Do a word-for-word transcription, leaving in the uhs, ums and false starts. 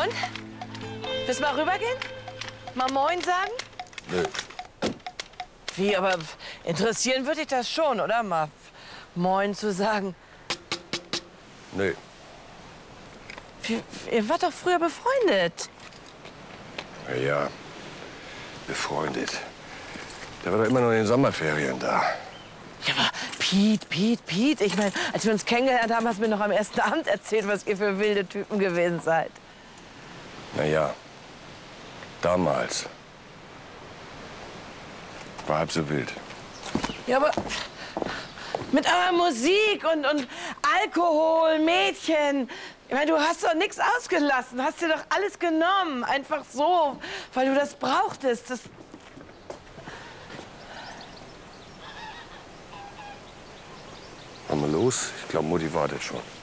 Und? Willst du mal rübergehen? Mal Moin sagen? Nö. Wie, aber interessieren würde dich das schon, oder? Mal Moin zu sagen. Nö. Wie, ihr wart doch früher befreundet. Na ja, befreundet. Der war doch immer noch in den Sommerferien da. Ja, aber Piet, Piet, Piet. Ich meine, als wir uns kennengelernt haben, hast du mir noch am ersten Abend erzählt, was ihr für wilde Typen gewesen seid. Na ja, damals. War halb so wild. Ja, aber mit eurer Musik und, und Alkohol, Mädchen. Ich meine, du hast doch nichts ausgelassen. Hast dir doch alles genommen. Einfach so, weil du das brauchtest. Das Komm mal los. Ich glaube, Mutti wartet schon.